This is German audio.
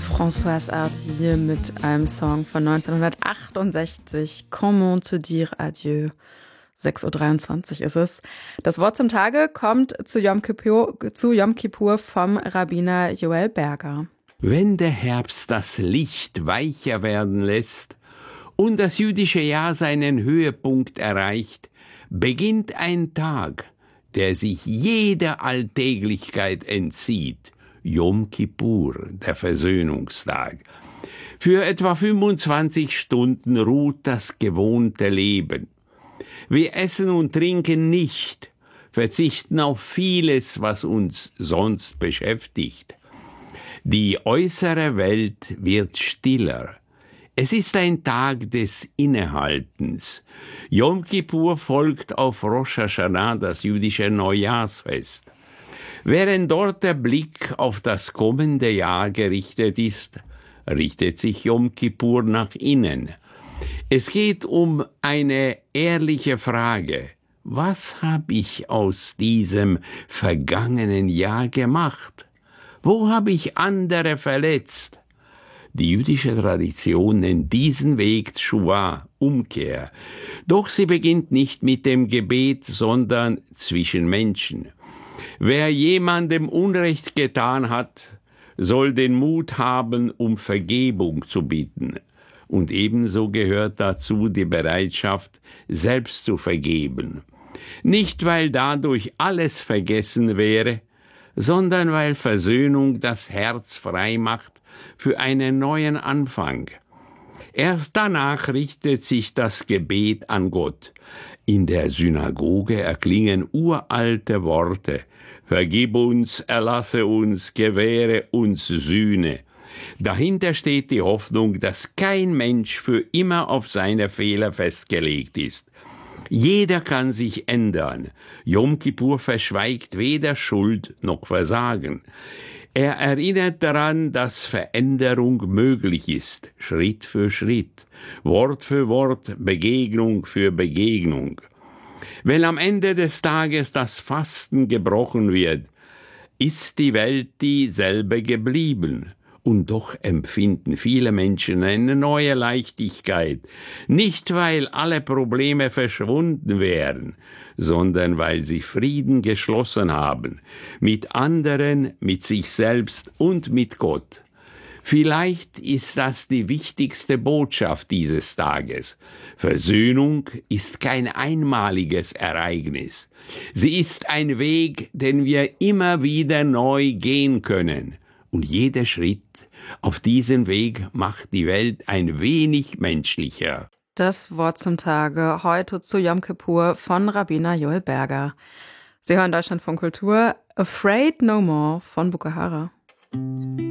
Françoise Hardy mit einem Song von 1968, Comment te dire adieu. 6:23 Uhr ist es. Das Wort zum Tage kommt zu Yom Kippur vom Rabbiner Joel Berger. Wenn der Herbst das Licht weicher werden lässt und das jüdische Jahr seinen Höhepunkt erreicht, beginnt ein Tag, der sich jeder Alltäglichkeit entzieht. Yom Kippur, der Versöhnungstag. Für etwa 25 Stunden ruht das gewohnte Leben. Wir essen und trinken nicht, verzichten auf vieles, was uns sonst beschäftigt. Die äußere Welt wird stiller. Es ist ein Tag des Innehaltens. Yom Kippur folgt auf Rosh Hashanah, das jüdische Neujahrsfest. Während dort der Blick auf das kommende Jahr gerichtet ist, richtet sich Yom Kippur nach innen. Es geht um eine ehrliche Frage. Was habe ich aus diesem vergangenen Jahr gemacht? Wo habe ich andere verletzt? Die jüdische Tradition nennt diesen Weg Tschuwa, Umkehr. Doch sie beginnt nicht mit dem Gebet, sondern zwischen Menschen. Wer jemandem Unrecht getan hat, soll den Mut haben, um Vergebung zu bitten. Und ebenso gehört dazu die Bereitschaft, selbst zu vergeben. Nicht, weil dadurch alles vergessen wäre, sondern weil Versöhnung das Herz frei macht für einen neuen Anfang. Erst danach richtet sich das Gebet an Gott. In der Synagoge erklingen uralte Worte: Vergib uns, erlasse uns, gewähre uns Sühne. Dahinter steht die Hoffnung, dass kein Mensch für immer auf seine Fehler festgelegt ist. Jeder kann sich ändern. Yom Kippur verschweigt weder Schuld noch Versagen. Er erinnert daran, dass Veränderung möglich ist, Schritt für Schritt, Wort für Wort, Begegnung für Begegnung. Wenn am Ende des Tages das Fasten gebrochen wird, ist die Welt dieselbe geblieben. Und doch empfinden viele Menschen eine neue Leichtigkeit. Nicht, weil alle Probleme verschwunden wären, sondern weil sie Frieden geschlossen haben. Mit anderen, mit sich selbst und mit Gott. Vielleicht ist das die wichtigste Botschaft dieses Tages. Versöhnung ist kein einmaliges Ereignis. Sie ist ein Weg, den wir immer wieder neu gehen können. Und jeder Schritt auf diesem Weg macht die Welt ein wenig menschlicher. Das Wort zum Tage heute zu Yom Kippur von Rabbiner Joel Berger. Sie hören Deutschlandfunk Kultur, Afraid No More von Boko Haram.